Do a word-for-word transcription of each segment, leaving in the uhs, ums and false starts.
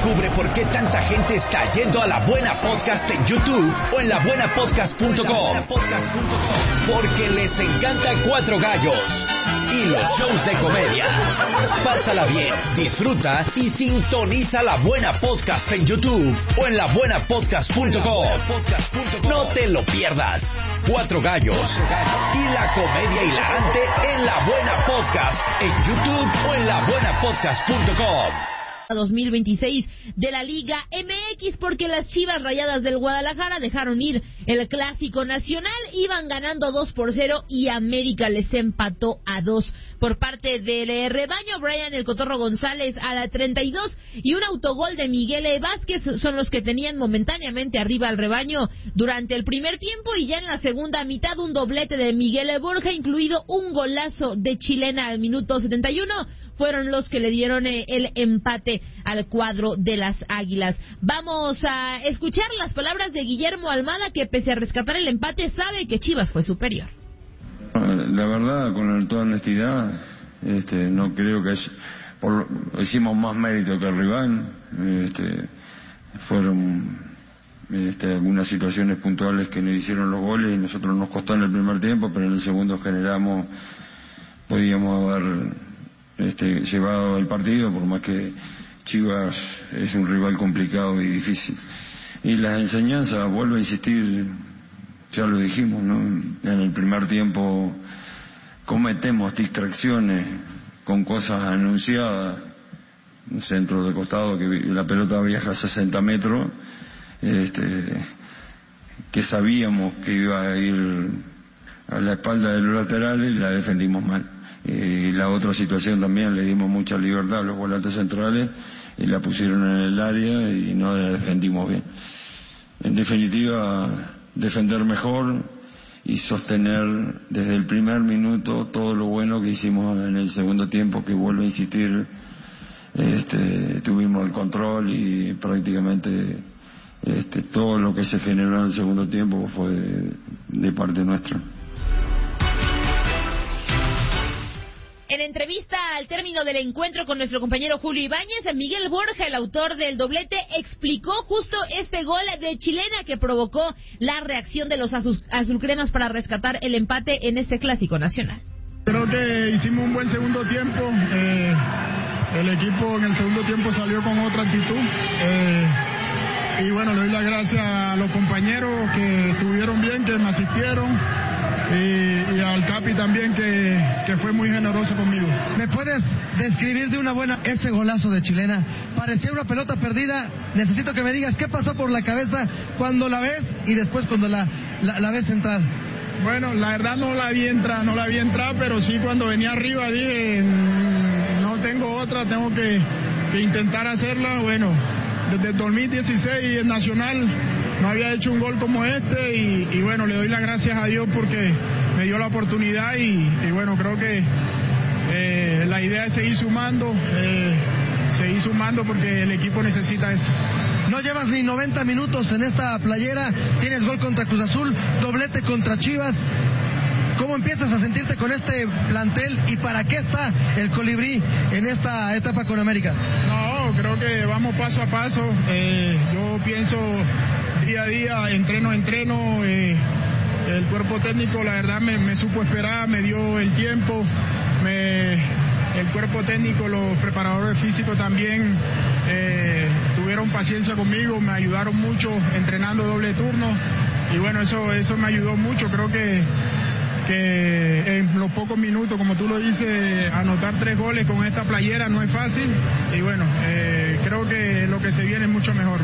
Descubre por qué tanta gente está yendo a La Buena Podcast en YouTube o en la buena podcast punto com. Porque les encanta Cuatro Gallos y los shows de comedia. Pásala bien, disfruta y sintoniza La Buena Podcast en YouTube o en la buena podcast punto com. No te lo pierdas. Cuatro Gallos y la comedia hilarante en La Buena Podcast en YouTube o en la buena podcast punto com. dos mil veintiséis de la Liga M X, porque las Chivas Rayadas del Guadalajara dejaron ir el Clásico Nacional, iban ganando dos por cero y América les empató a dos por parte del eh, rebaño. Brian El Cotorro González a la treinta y dos y un autogol de Miguel E. Vázquez son los que tenían momentáneamente arriba al rebaño durante el primer tiempo, y ya en la segunda mitad un doblete de Miguel E. Borja, incluido un golazo de Chilena al minuto setenta y uno, fueron los que le dieron eh, el empate al cuadro de las Águilas. Vamos a escuchar las palabras de Guillermo Almada, que pese a rescatar el empate sabe que Chivas fue superior. La verdad, con toda honestidad, este, no creo que haya, por, hicimos más mérito que el rival. Este, fueron este, algunas situaciones puntuales que nos hicieron los goles y nosotros nos costó en el primer tiempo, pero en el segundo generamos, podíamos haber Este, llevado el partido, por más que Chivas es un rival complicado y difícil. Y las enseñanzas, vuelvo a insistir, ya lo dijimos, ¿no? En el primer tiempo cometemos distracciones con cosas anunciadas, un centro de costado que la pelota viaja a sesenta metros, este, que sabíamos que iba a ir a la espalda de los laterales y la defendimos mal. Y la otra situación también, le dimos mucha libertad a los volantes centrales y la pusieron en el área y no la defendimos bien. En definitiva, defender mejor y sostener desde el primer minuto todo lo bueno que hicimos en el segundo tiempo, que vuelvo a insistir, este, tuvimos el control y prácticamente este, todo lo que se generó en el segundo tiempo fue de, de parte nuestra. En entrevista al término del encuentro con nuestro compañero Julio Ibáñez, Miguel Borja, el autor del doblete, explicó justo este gol de Chilena que provocó la reacción de los azul, azulcremas para rescatar el empate en este Clásico Nacional. Creo que hicimos un buen segundo tiempo. Eh, el equipo en el segundo tiempo salió con otra actitud. Eh, y bueno, le doy las gracias a los compañeros que estuvieron bien, que me asistieron. Y, y al Capi también, que, que fue muy generoso conmigo. ¿Me puedes describir de una buena ese golazo de Chilena? Parecía una pelota perdida. Necesito que me digas qué pasó por la cabeza cuando la ves y después cuando la, la, la ves entrar. Bueno, la verdad no la vi entrar, no la vi entrar, pero sí cuando venía arriba dije, no tengo otra, tengo que, que intentar hacerla. Bueno, desde el dos mil dieciséis en Nacional no había hecho un gol como este y, y bueno, le doy las gracias a Dios porque me dio la oportunidad y, y bueno, creo que eh, la idea es seguir sumando, eh, seguir sumando porque el equipo necesita esto. No llevas ni noventa minutos en esta playera, tienes gol contra Cruz Azul, doblete contra Chivas. ¿Cómo empiezas a sentirte con este plantel y para qué está el Colibrí en esta etapa con América? No, creo que vamos paso a paso. Eh, yo pienso día a día, entreno a entreno. Eh, el cuerpo técnico, la verdad, me, me supo esperar, me dio el tiempo. Me, el cuerpo técnico, los preparadores físicos también eh, tuvieron paciencia conmigo, me ayudaron mucho entrenando doble turno. Y bueno, eso, eso me ayudó mucho. Creo que que en los pocos minutos, como tú lo dices, anotar tres goles con esta playera no es fácil y bueno, eh, creo que lo que se viene es mucho mejor.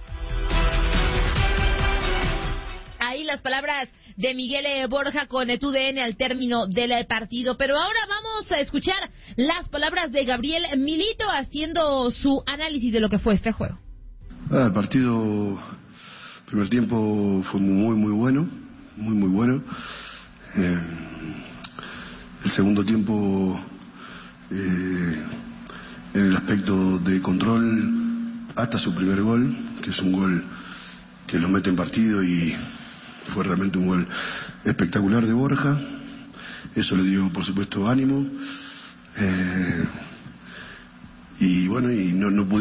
Ahí las palabras de Miguel Borja con tu D N al término del partido, pero ahora vamos a escuchar las palabras de Gabriel Milito haciendo su análisis de lo que fue este juego. Ah, el partido, primer tiempo fue muy muy bueno, muy muy bueno. Eh, el segundo tiempo, eh, en el aspecto de control, hasta su primer gol, que es un gol que lo mete en partido y fue realmente un gol espectacular de Borja. Eso le dio, por supuesto, ánimo. Eh, y bueno, y no, no pude